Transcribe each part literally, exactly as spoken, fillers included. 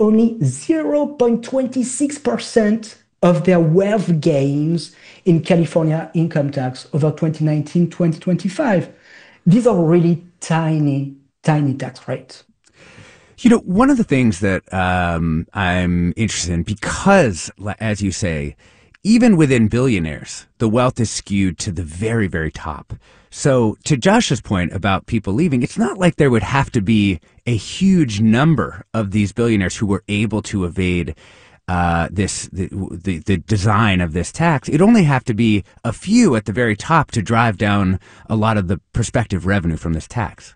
only zero point two six percent of their wealth gains in California income tax over twenty nineteen to twenty twenty-five. These are really tiny, tiny tax rates. You know, one of the things that um, I'm interested in, because, as you say, even within billionaires, the wealth is skewed to the very, very top. So to Josh's point about people leaving, it's not like there would have to be a huge number of these billionaires who were able to evade uh, this the, the the design of this tax. It'd only have to be a few at the very top to drive down a lot of the prospective revenue from this tax.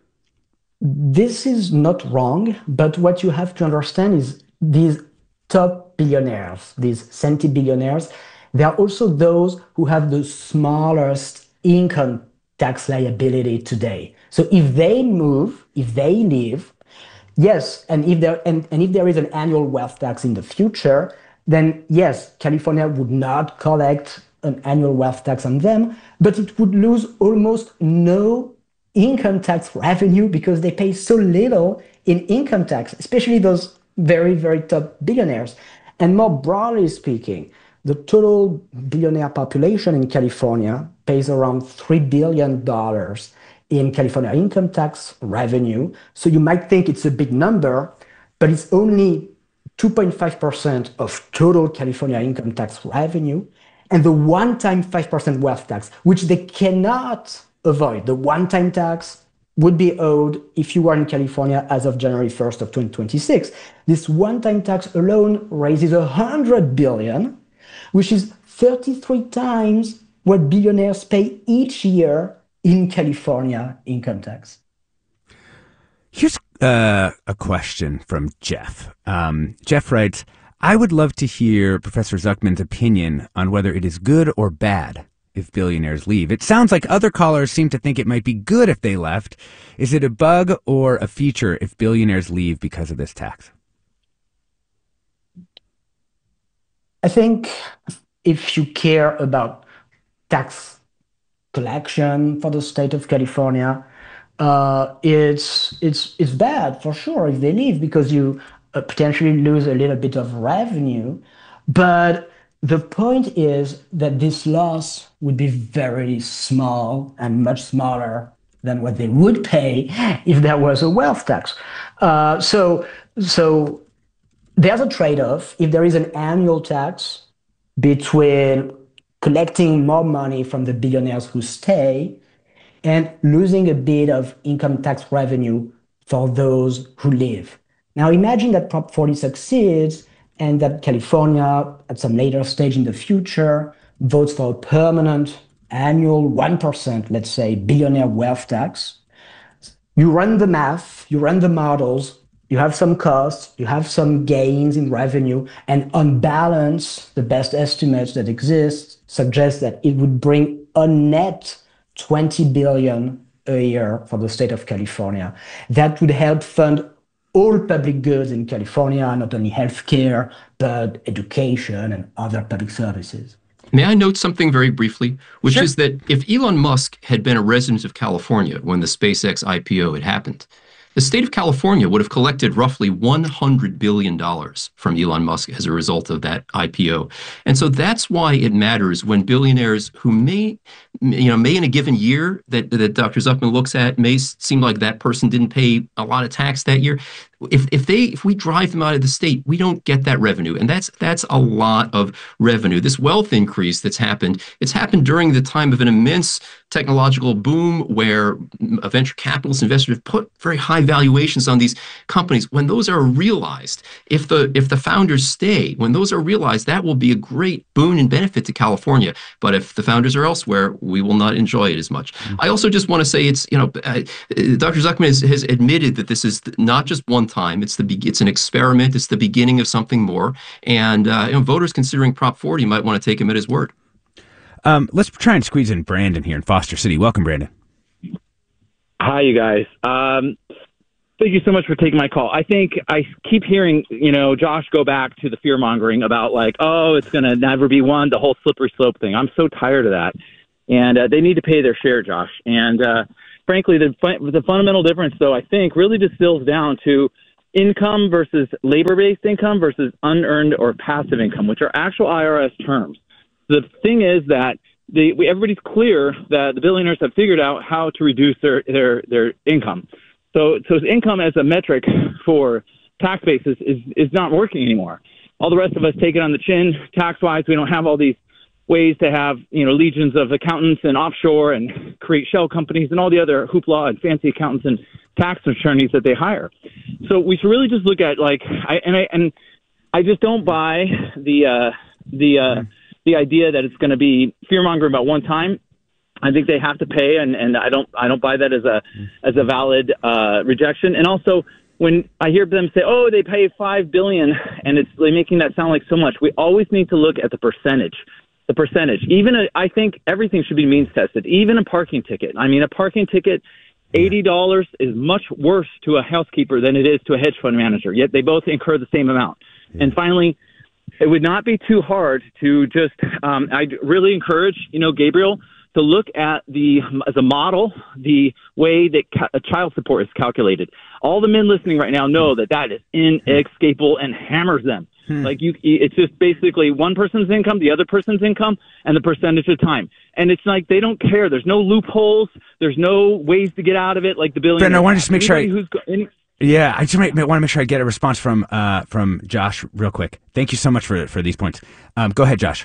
This is not wrong, but what you have to understand is these top billionaires, these centi-billionaires, they are also those who have the smallest income tax liability today. So if they move, if they leave, yes, and if there and, and if there is an annual wealth tax in the future, then yes, California would not collect an annual wealth tax on them, but it would lose almost no income tax revenue because they pay so little in income tax, especially those very, very top billionaires. And more broadly speaking, the total billionaire population in California pays around three billion dollars in California income tax revenue. So you might think it's a big number, but it's only two point five percent of total California income tax revenue. And the one-time five percent wealth tax, which they cannot avoid. The one-time tax would be owed if you were in California as of January first of twenty twenty-six. This one-time tax alone raises one hundred billion dollars, which is thirty-three times what billionaires pay each year in California income tax. Here's uh, a question from Jeff. Um, Jeff writes, I would love to hear Professor Zucman's opinion on whether it is good or bad if billionaires leave. It sounds like other callers seem to think it might be good if they left. Is it a bug or a feature if billionaires leave because of this tax? I think if you care about tax collection for the state of California, uh, it's it's it's bad for sure if they leave because you uh, potentially lose a little bit of revenue. But the point is that this loss would be very small and much smaller than what they would pay if there was a wealth tax. Uh, so, so there's a trade-off. If there is an annual tax between collecting more money from the billionaires who stay and losing a bit of income tax revenue for those who leave. Now imagine that Prop forty succeeds and that California, at some later stage in the future, votes for a permanent annual one percent, let's say, billionaire wealth tax. You run the math, you run the models, you have some costs, you have some gains in revenue, and on balance, the best estimates that exist suggest that it would bring a net twenty billion dollars a year for the state of California. That would help fund all public goods in California, not only healthcare, but education and other public services. May I note something very briefly, which Sure. is that if Elon Musk had been a resident of California when the SpaceX I P O had happened, the state of California would have collected roughly one hundred billion dollars from Elon Musk as a result of that I P O. And so that's why it matters when billionaires who may, you know, may in a given year that, that Doctor Zucman looks at may seem like that person didn't pay a lot of tax that year. If if they if we drive them out of the state, we don't get that revenue, and that's that's a lot of revenue. This wealth increase that's happened, it's happened during the time of an immense technological boom where venture capitalists, investors have put very high valuations on these companies. When those are realized, if the if the founders stay, when those are realized, that will be a great boon and benefit to California. But if the founders are elsewhere, we will not enjoy it as much. Mm-hmm. I also just want to say it's you know, uh, Doctor Zucman has, has admitted that this is not just one time. It's the it's an experiment. It's the beginning of something more. And uh, you know, voters considering Prop forty might want to take him at his word. Um, let's try and squeeze in Brandon here in Foster City. Welcome, Brandon. Hi, you guys. Um, thank you so much for taking my call. I think I keep hearing, you know, Josh go back to the fear mongering about like, oh, it's going to never be one, the whole slippery slope thing. I'm so tired of that. And uh, they need to pay their share, Josh. And uh, frankly, the the fundamental difference, though, I think really distills down to income versus labor-based income versus unearned or passive income, which are actual I R S terms. The thing is that the, we, everybody's clear that the billionaires have figured out how to reduce their, their, their income. So, so income as a metric for tax basis is, is not working anymore. All the rest of us take it on the chin tax-wise. We don't have all these ways to have, you know, legions of accountants and offshore and create shell companies and all the other hoopla and fancy accountants and tax attorneys that they hire. So we should really just look at like, I, and I, and I just don't buy the, uh, the, uh, the idea that it's going to be fear mongering about one time. I think they have to pay. And, and I don't, I don't buy that as a, as a valid, uh, rejection. And also when I hear them say, oh, they pay five billion dollars and it's like making that sound like so much, we always need to look at the percentage. The percentage. Even a, I think everything should be means tested. Even a parking ticket. I mean, a parking ticket, eighty dollars is much worse to a housekeeper than it is to a hedge fund manager. Yet they both incur the same amount. Yeah. And finally, it would not be too hard to just. Um, I really encourage, you know, Gabriel, to look at the as a model the way that ca- child support is calculated. All the men listening right now know that that is inescapable and hammers them. Hmm. Like you, it's just basically one person's income, the other person's income, and the percentage of time. And it's like they don't care. There's no loopholes. There's no ways to get out of it. Like the billionaires. Ben, I want to just make Anybody sure. I, who's go- any- yeah, I just might, might want to make sure I get a response from uh, from Josh real quick. Thank you so much for for these points. Um, go ahead, Josh.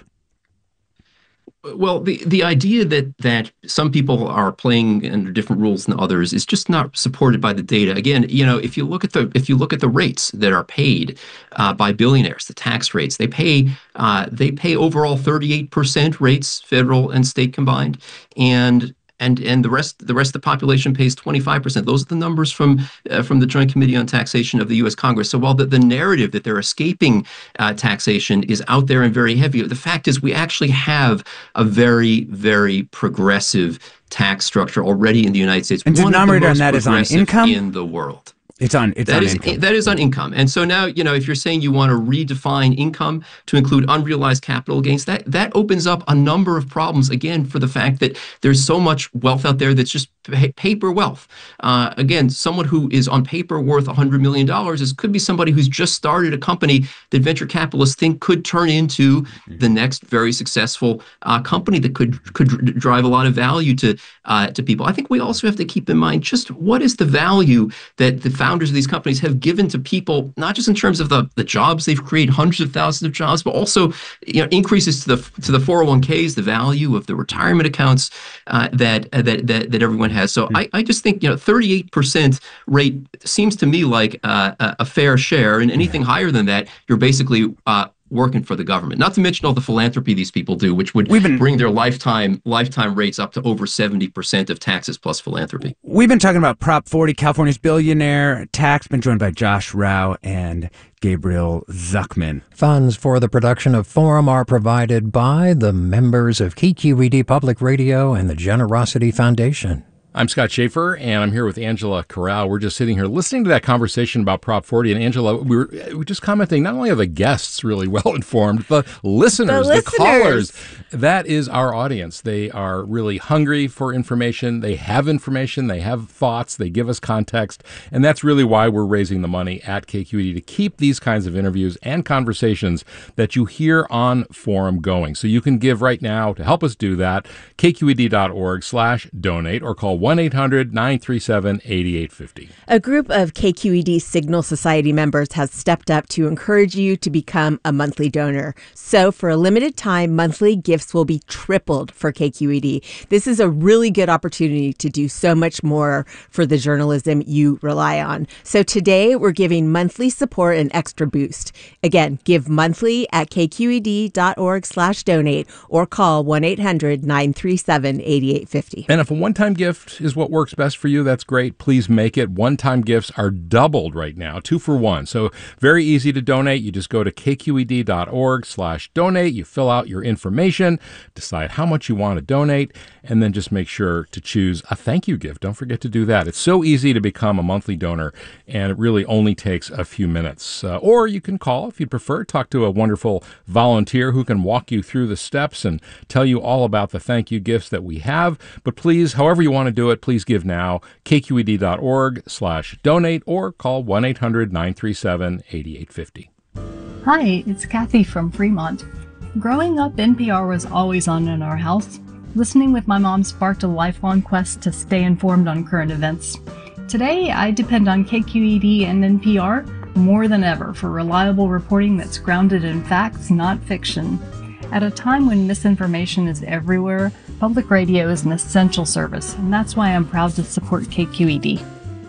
Well, the, the idea that that some people are playing under different rules than others is just not supported by the data. Again, you know, if you look at the if you look at the rates that are paid uh, by billionaires, the tax rates, they pay uh, they pay overall thirty-eight percent rates, federal and state combined, and and and the rest the rest of the population pays twenty-five percent. Those are the numbers from uh, from the Joint Committee on Taxation of the U S Congress. So while the, the narrative that they're escaping uh, taxation is out there and very heavy, the fact is we actually have a very, very progressive tax structure already in the United States. And the denominator on that is on income in the world. It's on it's that on is, income. That is on income. And so now, you know, if you're saying you want to redefine income to include unrealized capital gains, that that opens up a number of problems, again, for the fact that there's so much wealth out there that's just pa- paper wealth. Uh, again, someone who is on paper worth one hundred million dollars is, could be somebody who's just started a company that venture capitalists think could turn into mm-hmm. the next very successful uh, company that could could dr- drive a lot of value to uh, to people. I think we also have to keep in mind just what is the value that the founders of these companies have given to people, not just in terms of the, the jobs they've created, hundreds of thousands of jobs, but also, you know, increases to the to the four oh one k's, the value of the retirement accounts uh, that, uh, that that that everyone has. So mm-hmm. I, I just think, you know, thirty-eight percent rate seems to me like uh, a, a fair share, and anything yeah. higher than that, you're basically uh, working for the government. Not to mention all the philanthropy these people do, which would been, bring their lifetime lifetime rates up to over seventy percent of taxes plus philanthropy. We've been talking about Prop forty, California's billionaire tax. Been joined by Josh Rauh and Gabriel Zucman. Funds for the production of Forum are provided by the members of K Q E D Public Radio and the Generosity Foundation. I'm Scott Schaefer, and I'm here with Angela Corral. We're just sitting here listening to that conversation about Prop forty. And Angela, we were, we were just commenting, not only are the guests really well informed, the listeners, the, the listeners. callers, that is our audience. They are really hungry for information. They have information. They have thoughts. They give us context. And that's really why we're raising the money at K Q E D, to keep these kinds of interviews and conversations that you hear on Forum going. So you can give right now to help us do that, K Q E D dot org slash donate, or call one eight hundred nine three seven eight eight five zero. A group of K Q E D Signal Society members has stepped up to encourage you to become a monthly donor. So for a limited time, monthly gifts will be tripled for K Q E D. This is a really good opportunity to do so much more for the journalism you rely on. So today we're giving monthly support an extra boost. Again, give monthly at K Q E D dot org slash donate or call one eight hundred nine three seven eight eight five zero. And if a one-time gift is what works best for you, that's great. Please make it. One-time gifts are doubled right now, two for one. So very easy to donate. You just go to K Q E D dot org slash donate. You fill out your information, decide how much you want to donate, and then just make sure to choose a thank you gift. Don't forget to do that. It's so easy to become a monthly donor, and it really only takes a few minutes. Uh, or you can call if you'd prefer. Talk to a wonderful volunteer who can walk you through the steps and tell you all about the thank you gifts that we have. But please, however you want to do do it, please give now, kqed.org slash donate, or call one eight hundred nine three seven eight eight five zero. Hi, it's Kathy from Fremont. Growing up, N P R was always on in our house. Listening with my mom sparked a lifelong quest to stay informed on current events. Today, I depend on K Q E D and N P R more than ever for reliable reporting that's grounded in facts, not fiction. At a time when misinformation is everywhere, public radio is an essential service, and that's why I'm proud to support K Q E D.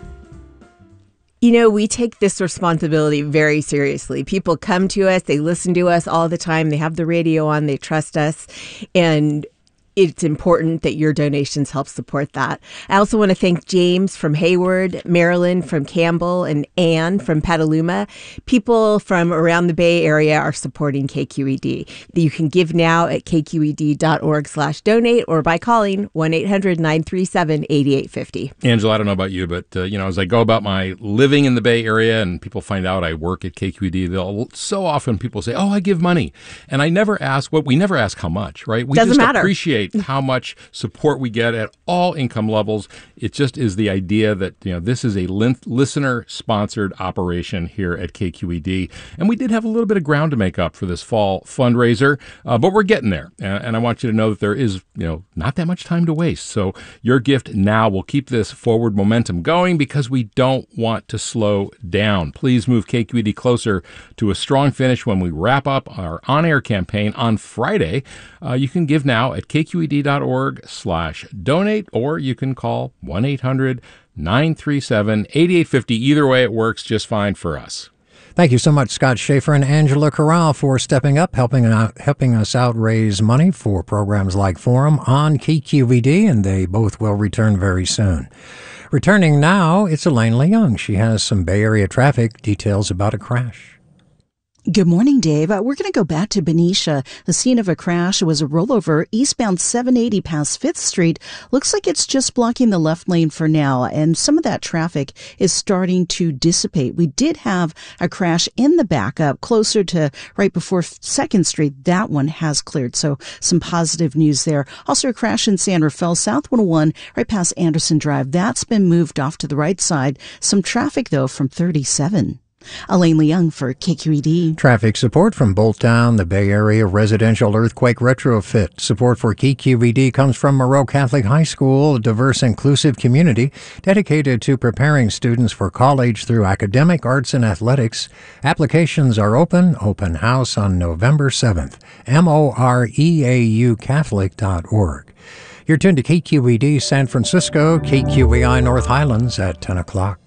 You know, we take this responsibility very seriously. People come to us, they listen to us all the time, they have the radio on, they trust us, and it's important that your donations help support that. I also want to thank James from Hayward, Marilyn from Campbell, and Ann from Petaluma. People from around the Bay Area are supporting K Q E D. You can give now at kqed.org slash donate or by calling one eight hundred nine three seven eight eight five zero. Angela, I don't know about you, but uh, you know, as I go about my living in the Bay Area and people find out I work at K Q E D, they'll so often people say, "Oh, I give money," and I never ask what we never ask how much, right? We Doesn't just matter. appreciate how much support we get at all income levels. It just is the idea that, you know, this is a listener-sponsored operation here at K Q E D. And we did have a little bit of ground to make up for this fall fundraiser, uh, but we're getting there. And, and I want you to know that there is, you know, not that much time to waste. So your gift now will keep this forward momentum going because we don't want to slow down. Please move K Q E D closer to a strong finish when we wrap up our on-air campaign on Friday. Uh, you can give now at kqed.org slash donate, or you can call one eight hundred nine three seven eight eight five zero. Either way, it works just fine for us. Thank you so much, Scott Schaefer and Angela Corral, for stepping up, helping out, helping us out raise money for programs like Forum on K Q E D, and they both will return very soon. Returning now, it's Elaine Leung. She has some Bay Area traffic details about a crash. Good morning, Dave. Uh, we're going to go back to Benicia. The scene of a crash was a rollover eastbound seven eighty past fifth Street. Looks like it's just blocking the left lane for now, and some of that traffic is starting to dissipate. We did have a crash in the backup closer to right before second Street. That one has cleared, so some positive news there. Also a crash in San Rafael, South one oh one, right past Anderson Drive. That's been moved off to the right side. Some traffic, though, from thirty-seven. Elaine Leung for K Q E D. Traffic support from Bolttown, the Bay Area Residential Earthquake Retrofit. Support for K Q E D comes from Moreau Catholic High School, a diverse, inclusive community dedicated to preparing students for college through academic, arts, and athletics. Applications are open. Open house on November seventh. M O R E A U Catholic dot org. You're tuned to K Q E D San Francisco, K Q E I North Highlands at ten o'clock.